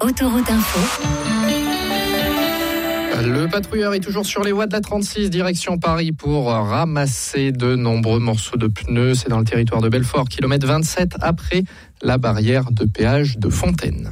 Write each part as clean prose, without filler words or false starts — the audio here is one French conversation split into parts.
Autoroute Info. Le patrouilleur est toujours sur les voies de la 36, direction Paris, pour ramasser de nombreux morceaux de pneus. C'est dans le territoire de Belfort, kilomètre 27, après la barrière de péage de Fontaine.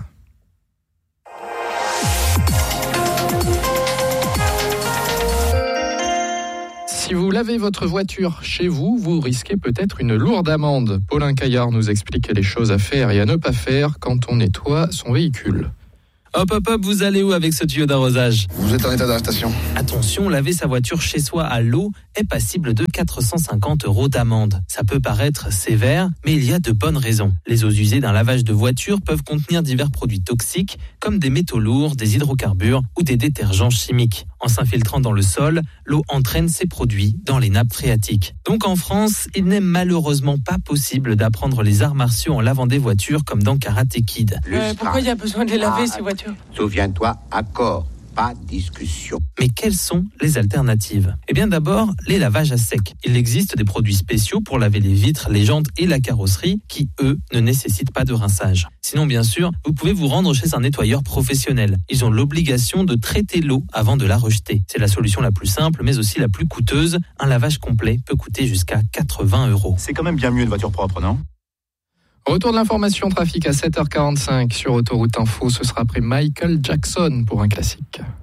Si vous lavez votre voiture chez vous, vous risquez peut-être une lourde amende. Paulin Caillard nous explique les choses à faire et à ne pas faire quand on nettoie son véhicule. Hop, vous allez où avec ce tuyau d'arrosage ? Vous êtes en état d'arrestation. Attention, laver sa voiture chez soi à l'eau est passible de 450 € d'amende. Ça peut paraître sévère, mais il y a de bonnes raisons. Les eaux usées d'un lavage de voiture peuvent contenir divers produits toxiques, comme des métaux lourds, des hydrocarbures ou des détergents chimiques. En s'infiltrant dans le sol, l'eau entraîne ces produits dans les nappes phréatiques. Donc en France, il n'est malheureusement pas possible d'apprendre les arts martiaux en lavant des voitures comme dans Karate Kid. Pourquoi il y a besoin de les laver, ces voitures ? Souviens-toi, accord, pas discussion. Mais quelles sont les alternatives ? Eh bien d'abord, les lavages à sec. Il existe des produits spéciaux pour laver les vitres, les jantes et la carrosserie qui, eux, ne nécessitent pas de rinçage. Sinon, bien sûr, vous pouvez vous rendre chez un nettoyeur professionnel. Ils ont l'obligation de traiter l'eau avant de la rejeter. C'est la solution la plus simple, mais aussi la plus coûteuse. Un lavage complet peut coûter jusqu'à 80 €. C'est quand même bien mieux une voiture propre, non ? Retour de l'information trafic à 7h45 sur Autoroute Info. Ce sera après Michael Jackson pour un classique.